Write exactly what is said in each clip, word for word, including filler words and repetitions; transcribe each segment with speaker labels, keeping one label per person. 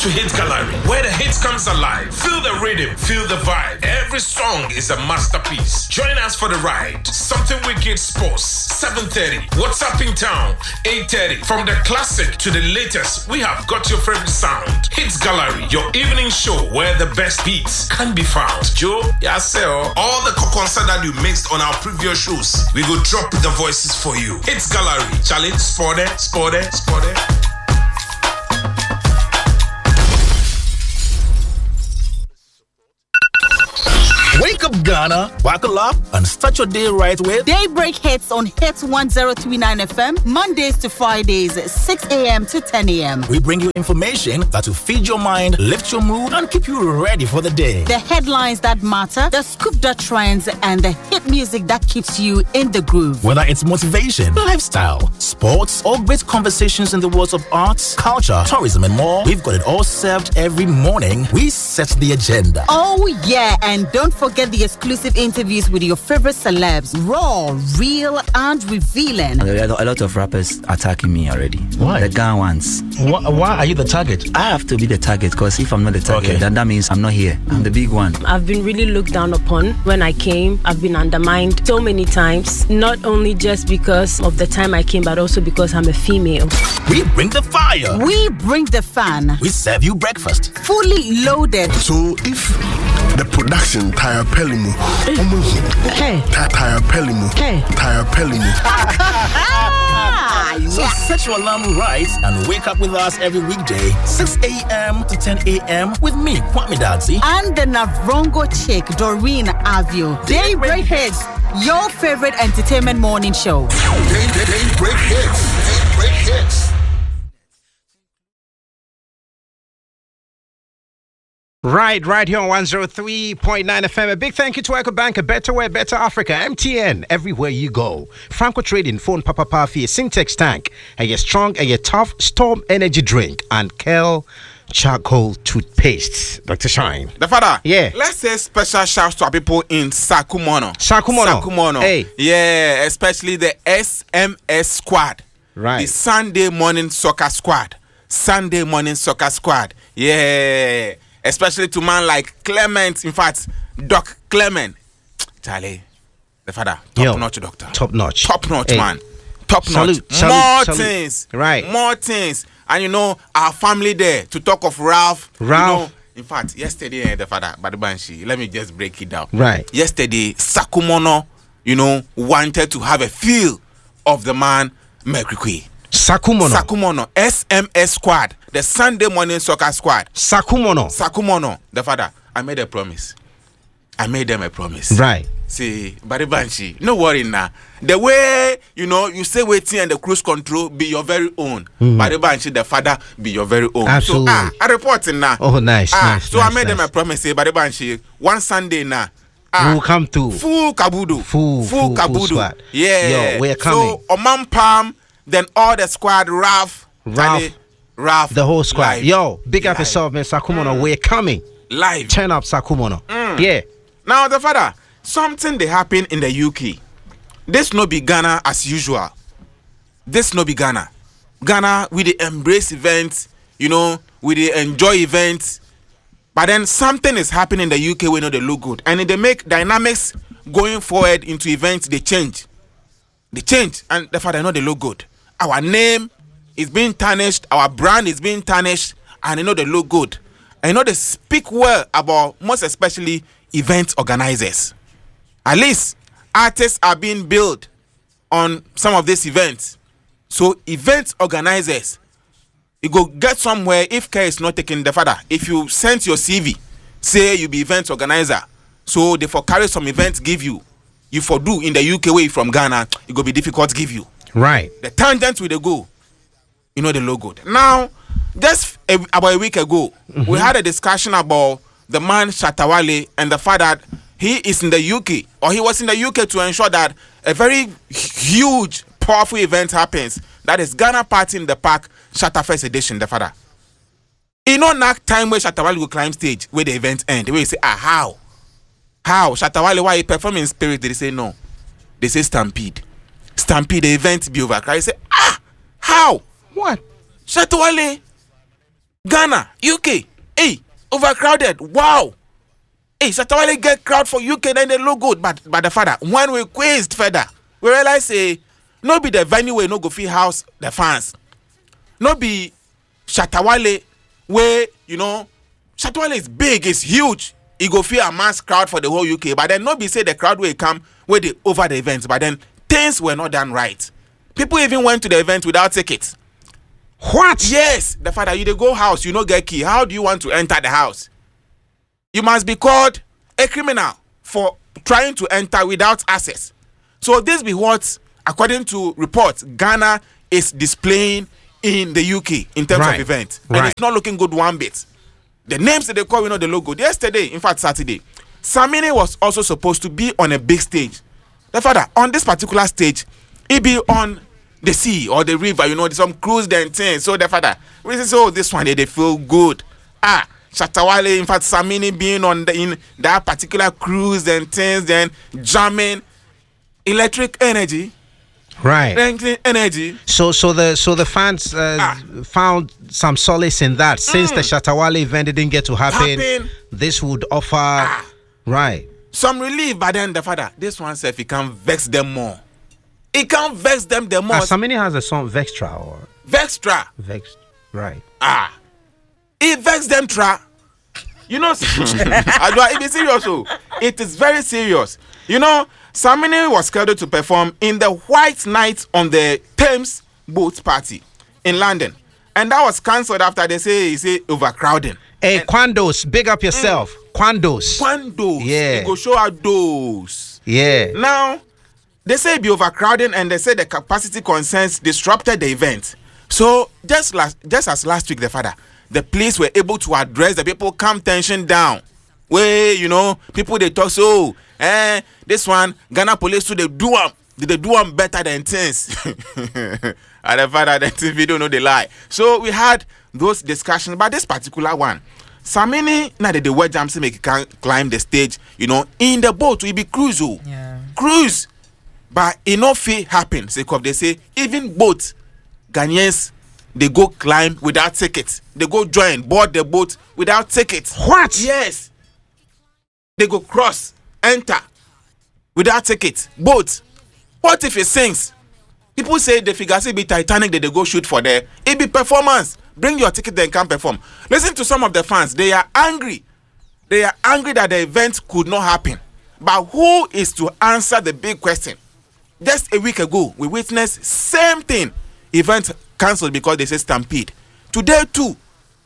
Speaker 1: to Hit Gallery, where the hits comes alive. Feel the rhythm, feel the vibe. Every song is a masterpiece. Join us for the ride. Something Wicked Sports, seven thirty. What's Up in Town, eight thirty. From the classic to the latest, we have got your favorite sound. Hits Gallery, your evening show where the best beats can be found. Joe, Yaseo, all the kokonsa that you mixed on our previous shows, we will drop the voices for you. Hits Gallery, challenge, sport it, sport it, sport it.
Speaker 2: Wake up, Ghana. Buckle up and start your day right with
Speaker 3: Daybreak Hits on Hits one oh three point nine F M, Mondays to Fridays, six a.m. to ten a.m.
Speaker 2: We bring you information that will feed your mind, lift your mood, and keep you ready for the day.
Speaker 3: The headlines that matter, the scoop that trends, and the hit music that keeps you in the groove.
Speaker 2: Whether it's motivation, lifestyle, sports, or great conversations in the worlds of arts, culture, tourism, and more, we've got it all served every morning. We set the agenda.
Speaker 3: Oh, yeah, and don't forget the exclusive interviews with your favorite celebs. Raw, real, and revealing.
Speaker 4: A lot of rappers attacking me already.
Speaker 2: Why?
Speaker 4: The Ghana ones.
Speaker 2: Why, why are you the target?
Speaker 4: I have to be the target, because if I'm not the target,
Speaker 2: Okay.
Speaker 4: then that means I'm not here. I'm the big one.
Speaker 5: I've been really looked down upon when I came. I've been undermined so many times, not only just because of the time I came, but also because I'm a female.
Speaker 2: We bring the fire.
Speaker 3: We bring the fan.
Speaker 2: We serve you breakfast.
Speaker 3: Fully loaded.
Speaker 6: So if the production tire pelimu,
Speaker 5: Hey.
Speaker 6: tire pelimu,
Speaker 5: Hey.
Speaker 6: tire pelimu.
Speaker 3: Ah,
Speaker 2: So set your alarm right and wake up with us every weekday, six a.m. to ten a.m. with me, Kwame Dadzi.
Speaker 3: and the Navrongo chick, Doreen Avio. Daybreak Hits, your favorite entertainment morning show.
Speaker 6: Day, day, day break hits. Day break hits.
Speaker 7: Right, right here on one oh three point nine F M. A big thank you to EcoBank, a better way, better Africa, M T N, everywhere you go. Franco Trading, Phone Papa Pafi, Syntex Tank, and your strong and your tough Storm Energy Drink, and Kel Charcoal Toothpaste. Doctor Shine.
Speaker 8: The father.
Speaker 7: Yeah.
Speaker 8: Let's say special shouts to our people in Sakumono.
Speaker 7: Sakumono.
Speaker 8: Sakumono.
Speaker 7: Hey.
Speaker 8: Yeah, especially the S M S squad.
Speaker 7: Right.
Speaker 8: The Sunday morning soccer squad. Sunday morning soccer squad. Yeah. Especially to man like Clement. In fact, Doc Clement. Charlie. The father. Top
Speaker 7: Yo,
Speaker 8: notch doctor.
Speaker 7: Top notch.
Speaker 8: Top notch,
Speaker 7: Hey.
Speaker 8: man. Top
Speaker 7: Salute,
Speaker 8: notch.
Speaker 7: salute,
Speaker 8: More
Speaker 7: salute.
Speaker 8: things.
Speaker 7: Right.
Speaker 8: More things. And you know, our family there to talk of Ralph.
Speaker 7: Ralph.
Speaker 8: You know, in fact, yesterday, eh, the father, Badibanshi, let me just break it down.
Speaker 7: Right.
Speaker 8: Yesterday, Sakumono, you know, wanted to have a feel of the man, Merkukwe.
Speaker 7: Sakumono.
Speaker 8: Sakumono, S M S squad, the Sunday morning soccer squad.
Speaker 7: Sakumono.
Speaker 8: Sakumono, the father, I made a promise. I made them a promise.
Speaker 7: Right.
Speaker 8: See, Badibanshi, no worry now. The way, you know, you say waiting and the cruise control be your very own. Mm. Badibanshi, the father, be your very own.
Speaker 7: Absolutely.
Speaker 8: So, ah, I reporting now.
Speaker 7: Oh, nice,
Speaker 8: ah,
Speaker 7: nice.
Speaker 8: So
Speaker 7: nice,
Speaker 8: I made
Speaker 7: nice.
Speaker 8: them a promise, say, Badibanshi, one Sunday now. Ah,
Speaker 7: We'll come through.
Speaker 8: Full kabudu.
Speaker 7: Full, full, full
Speaker 8: kabudu.
Speaker 7: squad.
Speaker 8: Yeah.
Speaker 7: Yo, we're coming.
Speaker 8: So, Oman Palm, then all the squad, Ralph,
Speaker 7: Ralph,
Speaker 8: Charlie, Ralph,
Speaker 7: the whole squad.
Speaker 8: live.
Speaker 7: Yo, big up
Speaker 8: Live.
Speaker 7: yourself, man. Sakumono, we're coming.
Speaker 8: Live.
Speaker 7: Turn up, Sakumono.
Speaker 8: Mm.
Speaker 7: Yeah.
Speaker 8: Now, the father, something they happen in the U K. This no be Ghana as usual. This no be Ghana. Ghana, we dey embrace events, you know, we dey enjoy events. But then something is happening in the U K we know they look good. And they make dynamics going forward into events, they change. They change. And the father, know they look good. Our name is being tarnished, our brand is being tarnished, and you know they look good. And you know they speak well about, most especially, event organizers. At least artists are being built on some of these events. So event organizers, you go get somewhere if care is not taken. The father, if you send your C V, say you be event organizer, so they for carry some events give you. You for do in the U K way from Ghana, it go be difficult to give you.
Speaker 7: Right.
Speaker 8: The tangent with the go, you know the logo. Now, just a, about a week ago, mm-hmm. we had a discussion about the man Shatawale and the fact that he is in the U K, or he was in the U K to ensure that a very huge, powerful event happens. That is Ghana Party in the Park, Shatterfest edition, the father. You know, that time where Shatawale will climb stage, where the event end, where you say, ah, how? How? Shatawale, why he perform in spirit? They say, no. They say Stampede. Stampede, the event be over. I say, ah, how?
Speaker 7: What?
Speaker 8: Shatawale, Ghana, U K, hey, overcrowded. Wow. Hey, Shatta Wale get crowd for U K, then they look good. But but the father, when we quizzed further, we realize say, no be the venue where no go fit house the fans. No be Shatta Wale where, you know, Shatta Wale is big, it's huge. He go fit a mass crowd for the whole U K. But then no be say the crowd will come where they over the events. But then things were not done right. People even went to the event without tickets.
Speaker 7: What?
Speaker 8: Yes, the father, you dey go house, you no get key. How do you want to enter the house? You must be called a criminal for trying to enter without access. So this be what, according to reports, Ghana is displaying in the U K in terms
Speaker 7: right.
Speaker 8: of event.
Speaker 7: Right.
Speaker 8: And it's not looking good one bit. The names that they call, you know, the logo. Yesterday, in fact, Saturday, Samini was also supposed to be on a big stage. The father, on this particular stage, he be on the sea or the river, you know, some cruise and things. So the father, we say, oh, this one, they, they feel good. Ah, Shatta Wale, in fact, Samini being on the, in that particular cruise and things, then jamming electric energy.
Speaker 7: Right.
Speaker 8: Electric energy.
Speaker 7: So so the so the fans uh,
Speaker 8: Ah.
Speaker 7: found some solace in that. Since
Speaker 8: Mm.
Speaker 7: the Shatta Wale event didn't get to happen,
Speaker 8: Happen.
Speaker 7: this would offer right.
Speaker 8: Some relief, but then the father, this one says he can vex them more. He can vex them the more.
Speaker 7: Uh, Samini has a song Vextra or
Speaker 8: Vextra.
Speaker 7: Vex right.
Speaker 8: Ah. He vex them tra. You know, it is serious. Oh. It is very serious. You know, Samini was scheduled to perform in the White Night on the Thames Boat Party in London. And that was cancelled after they say, he say overcrowding.
Speaker 7: Hey, Quandos, big up yourself. Quandos.
Speaker 8: Quandos.
Speaker 7: Yeah.
Speaker 8: He go show out those.
Speaker 7: Yeah.
Speaker 8: Now, they say be overcrowding and they say the capacity concerns disrupted the event. So just last, just as last week, the father, the police were able to address the people, calm tension down. Where, you know, people they talk so, eh, this one, Ghana police too, they do them, they do them better than things. And the father, that we don't know the lie. So we had those discussions about this particular one. Samini, now that the word jam say make can climb the stage, you know, in the boat, we be cruise, oh.
Speaker 3: Yeah.
Speaker 8: Cruise. But enough fee happen. Because they say even boat, Ghanaians, they go climb without tickets. They go join, board the boat without tickets.
Speaker 7: What?
Speaker 8: Yes. They go cross, enter without tickets. Boat. What if it sinks? People say the figure say be Titanic that they go shoot for there. It be performance. Bring your ticket then can perform. Listen to some of the fans. They are angry. They are angry that the event could not happen. But who is to answer the big question? Just a week ago, we witnessed same thing. Event cancelled because they say stampede. Today too,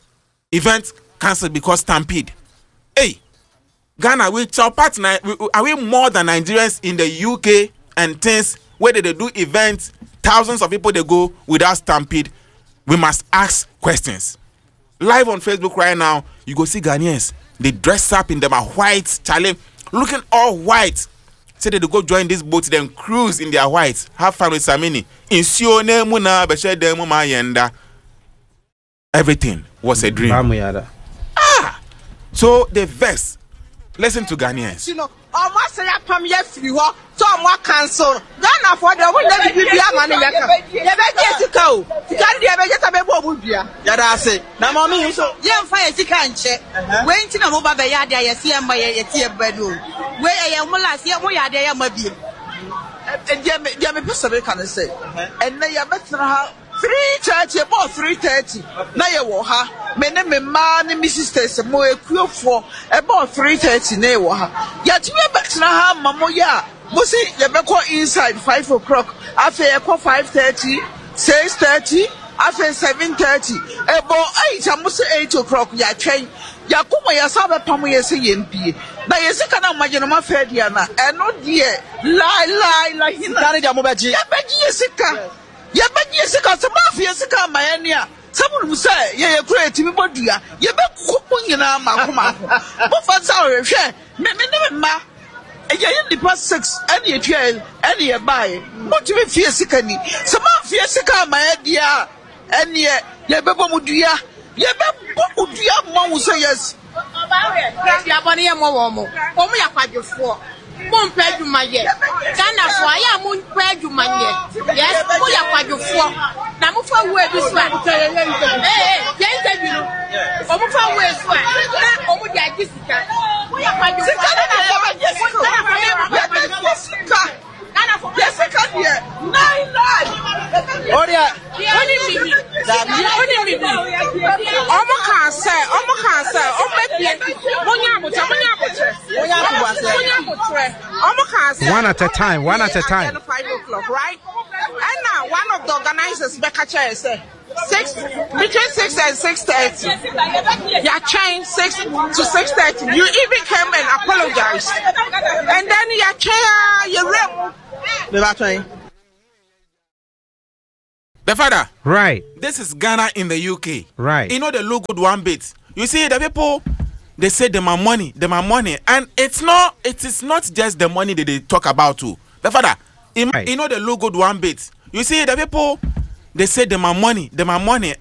Speaker 8: event cancelled because stampede. Hey, Ghana, we our partner, are we more than Nigerians in the U K and things where they, they do events, thousands of people they go without stampede? We must ask questions. Live on Facebook right now, you go see Ghanaians. They dress up in them a white, Charlie, looking all white. Say they go join this boat, then cruise in their white. Have fun with Samini. Insione muna beshe demu mayenda. Everything was a dream. Ah! So the verse. Listen to Ghanaians.
Speaker 9: You know, oh, my say I come here free walk, so I'm more cancel. Ghana for the one that you be a man in your You better to go. You can't be a better baby would be. Yeah, I say. Now, mommy, so yeah, fire to can't check. Wait till I'm over the yard, I see him by a tear bedroom. Where I am, I see where I am, my baby. And Jamie Pacific can say. And they are better have. Three thirty, about three thirty. Now you will have me name man and Missus Stacy more equal for about three thirty. Nay, waha. Yet you better have Mamoya. Musi, you better inside five o'clock. After five thirty, six thirty, after seven thirty. About eight, I must say eight o'clock. Ya train. Ya kuma ya sabe pamu ya se yempi. Na yesi kana imagine ma fed yana. And not dear. Lie, lie, lie. Hina jamu beji. Ya beji yesika. Ya beji yesika. Sama fi yesika mayania. Sabu musa ye ye kure timi bodua. Ye be kuku nyina makuma. Bo fansa o hwe. Me me ne ma. Eya ye nipa six any e twa any e buy. Mo timi fi yesika ni. Sama fi yesika mayania. Any ye ye be bo mudua. Ye be bo mudua mo wo say yes.
Speaker 10: Ya boni ye mo wo mo. Mo ya kwadwefo. Mo mpe adwuma ye. Ghana fo aya mo mpe adwuma ye. Yes, mo ya kwadwefo. Na mo fa wo ebi so a. Eh eh, ye interview no. Omo fa we so a. Na omo di agisika. We ya kwa
Speaker 9: Sika na ya ba Jessica. Jessica.
Speaker 10: Ghana for
Speaker 9: Jessica here. Nine nine.
Speaker 11: Oria.
Speaker 10: Only me. Only me. Omo kan say, omo kan say, omo pie. Monya abuta, monya abuta.
Speaker 9: Monya abuta.
Speaker 10: Monya abuta. Omo kan say.
Speaker 7: One at a time, one at a time.
Speaker 9: Five o'clock, right? And now one of the organizers, Becca Chair, say six between six and six thirty. You changed six to six thirty. You even came and apologized, and then you chair, you rem.
Speaker 8: The father.
Speaker 7: Right.
Speaker 8: This is Ghana in the U K.
Speaker 7: Right.
Speaker 8: You know the look good one bit. You see the people. They say them are money, them are money, and it's not. It is not just the money that they talk about too. The father. You know the look good one bit. You see the people. They say them are money, them are money,